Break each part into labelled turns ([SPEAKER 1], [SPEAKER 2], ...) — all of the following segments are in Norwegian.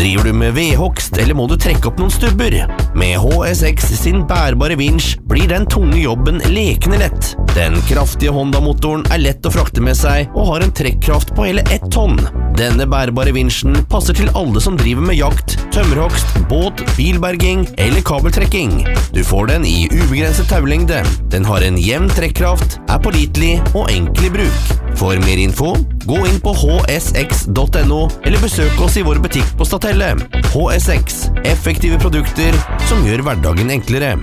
[SPEAKER 1] Driver du med vedhogst, eller må du trekke opp noen stubber? Med HSX sin bærbare vinsj blir den tunge jobben lekende lett. Den kraftige Honda-motoren er lett å frakte med seg, og har en trekkraft på hele 1 tonn. Denne bærbare vinsjen passer til alle som driver med jakt, tømmerhogst, båt, bilberging eller kabeltrekking. Du får den i ubegrenset taulengde. Den har en jevn trekkraft, er pålitelig og enkel i bruk. For mer info, gå inn på hsx.no, eller besøk oss i vår butikk på Statelle. HSX, effektive produkter som gjør hverdagen enklere.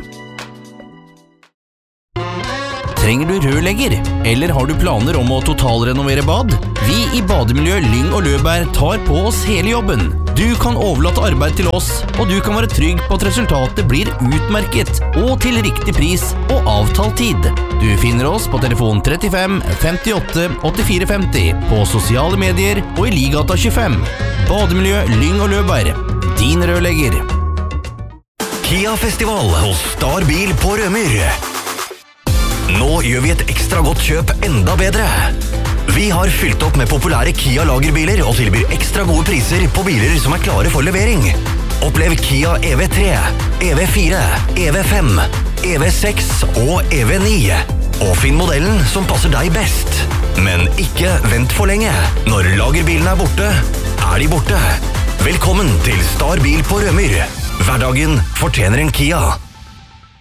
[SPEAKER 1] Trenger du rørlegger, eller har du planer om å totalrenovere bad? Vi i Bademiljø Lyng og Løberg tar på oss hele jobben. Du kan overlate arbeid til oss, og du kan være trygg på at resultatet blir utmerket, og til riktig pris og avtalt tid. Du finner oss på telefon 35 58 84 50, på sosiale medier og i Ligata 25. Bademiljø Lyng og Løberg, din rørlegger.
[SPEAKER 2] Kia-festival hos Star Bil på Rømyr. Nå gjør vi et ekstra godt kjøp enda bedre. Vi har fylt opp med populære Kia-lagerbiler og tilbyr ekstra gode priser på biler som er klare for levering. Opplev Kia EV3, EV4, EV5, EV6 og EV9. Og finn modellen som passer deg best. Men ikke vent for lenge. Når lagerbilene er borte, er de borte. Velkommen til Star Bil på Rømyr. Hverdagen fortjener en Kia.